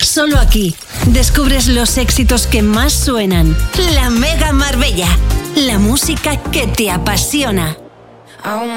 Solo aquí descubres los éxitos que más suenan. La Mega Marbella, la música que te apasiona.